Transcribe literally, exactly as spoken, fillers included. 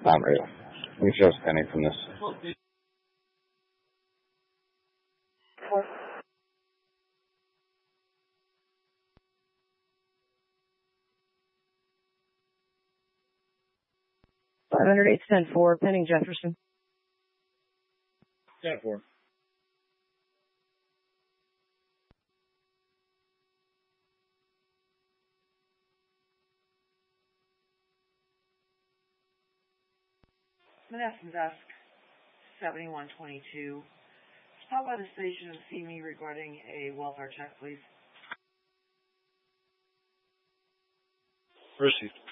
Not really. We just penny from this. Five hundred eight ten four, pending Jefferson. ten four. Menneson Desk, seventy-one twenty-two. Stop by the station and see me regarding a welfare check, please. Received.